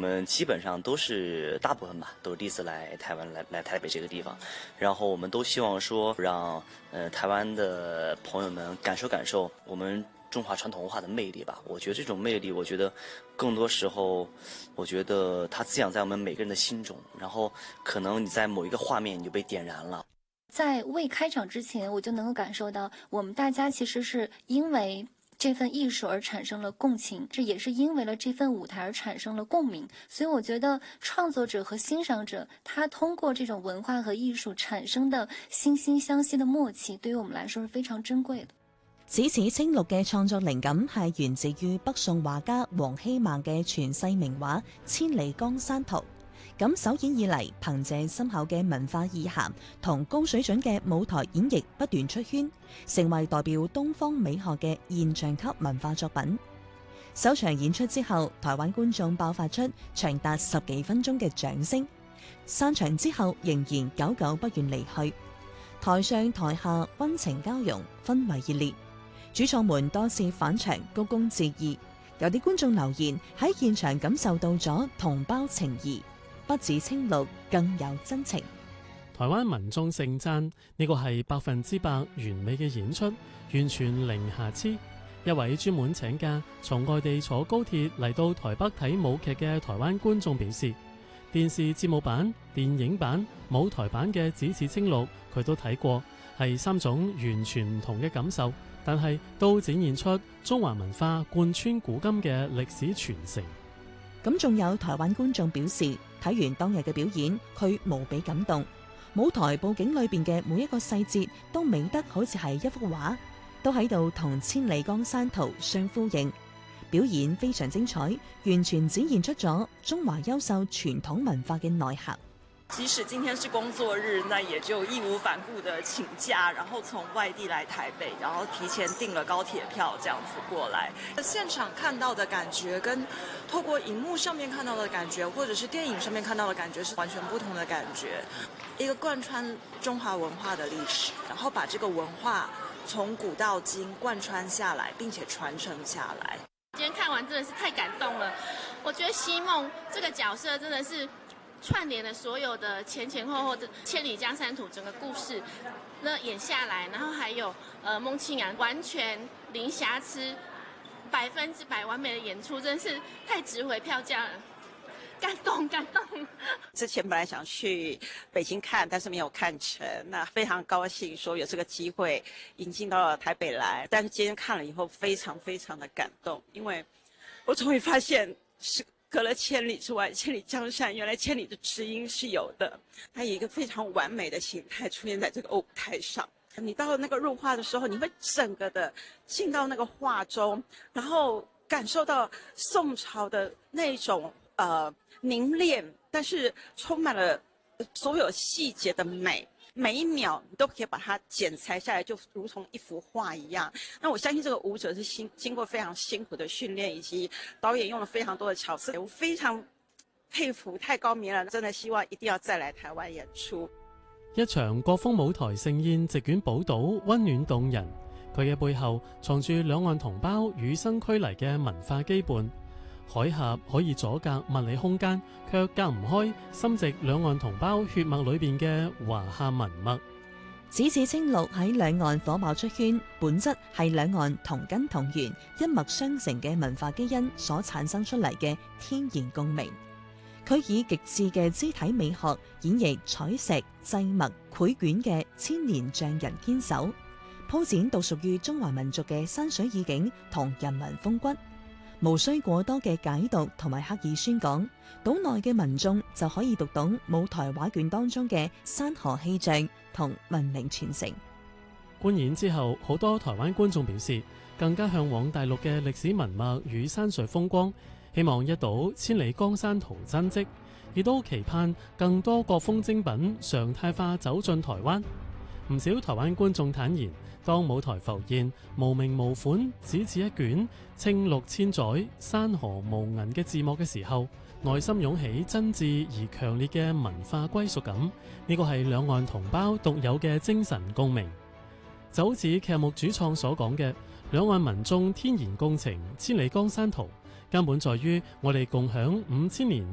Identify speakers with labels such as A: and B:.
A: 们基本上都是大部分吧，都是第一次来台湾，来台北这个地方，然后我们都希望说让台湾的朋友们感受我们中华传统文化的魅力吧。我觉得这种魅力，我觉得更多时候，我觉得它滋养在我们每个人的心中，然后可能你在某一个画面你就被点燃了。
B: 在未开场之前，我就能够感受到，我们大家其实是因为这份艺术而产生了共情，这也是因为了这份舞台而产生了共鳴。所以我覺得創作者和欣賞者，他通過這種文化和藝術產生的惺惺相惜的默契，對於我們來說是非常珍貴的。
C: 只此青綠嘅創作靈感係源自於北宋畫家王希孟嘅傳世名畫《千里江山圖》。咁首演以嚟，憑借深厚嘅文化意涵同高水準嘅舞台演繹不斷出圈，成為代表東方美學嘅現象級文化作品。首場演出之後，台灣觀眾爆發出長達10幾分鐘嘅掌聲，散場之後仍然久久不願離去。台上台下溫情交融，氛圍熱烈，主創們多次返場鞠躬致意。有啲觀眾留言喺現場感受到咗同胞情誼。不止青綠，更有真情。
D: 台灣民眾盛讚呢個係100%完美嘅演出，完全零瑕疵。一位專門請假從外地坐高鐵嚟到台北睇舞劇嘅台灣觀眾表示，電視節目版、電影版、舞台版嘅《只此青綠》佢都睇過，係3種完全唔同嘅感受，但係都展現出中華文化貫穿古今嘅歷史傳承。
C: 咁仲有台灣觀眾表示，睇完當日嘅表演，佢無比感動。舞台佈景裏邊嘅每一個細節都美得好似係一幅畫，都喺度同《千里江山圖》相呼應。表演非常精彩，完全展現出咗中華優秀傳統文化嘅內涵。
E: 即使今天是工作日，那也就義無反顧的請假，然後從外地來台北，然後提前訂了高鐵票，這樣子過來。現場看到的感覺跟透過熒幕上面看到的感覺，或者是電影上面看到的感覺是完全不同的感覺。一個貫穿中華文化的歷史，然後把這個文化從古到今貫穿下來，並且傳承下來。
F: 今天看完真的是太感動了，我覺得希夢這個角色真的是串聯了所有的前後後的《千里江山圖》整個故事，那演下來，然後還有孟慶陽完全零瑕疵，100%完美的演出，真是太值回票價了，感動。
G: 之前本來想去北京看，但是沒有看成，那非常高興說有這個機會引進到了台北來，但是今天看了以後非常非常的感動，因為我終於發現是隔了千里之外，千里江山，原來千里的知音是有的。它以一個非常完美的形態出現在這個舞台上。你到那個入畫的時候，你會整個的進到那個畫中，然後感受到宋朝的那種凝練，但是充滿了所有細節的美。每一秒你都可以把它剪裁下來，就如同一幅畫一樣。那我相信這個舞者是經過非常辛苦的訓練，以及導演用了非常多的巧思，我非常佩服，太高明了，真的希望一定要再來台灣演出。
D: 一場國風舞台盛宴席捲寶島，溫暖動人。佢嘅背後藏住兩岸同胞與生俱嚟嘅文化羈絆。海峽可以阻隔物理空間，卻隔唔開深植兩岸同胞血脈裏邊嘅華夏文脈。
C: 只此青綠喺兩岸火爆出圈，本質係兩岸同根同源、一脈相承嘅文化基因所產生出嚟嘅天然共鳴。佢以極致嘅肢體美學演繹採石、製墨、繪卷嘅千年匠人堅守，鋪展到屬於中華民族嘅山水意境同人文風骨。無需過多嘅解讀同埋刻意宣講，島內嘅民眾就可以讀懂舞台畫卷當中嘅山河氣象同文明傳承。
D: 觀演之後，好多台灣觀眾表示更加向往大陸嘅歷史文脈與山水風光，希望一睹千里江山圖真跡，亦都期盼更多國風精品常態化走進台灣。唔少台灣觀眾坦言，當舞台浮現無名無款只此一卷青綠千載山河無垠嘅字幕嘅時候，內心湧起真摯而強烈嘅文化歸屬感。呢個係兩岸同胞獨有嘅精神共鳴。就好似劇目主創所講嘅，兩岸民眾天然共情千里江山圖，根本在於我哋共享5000年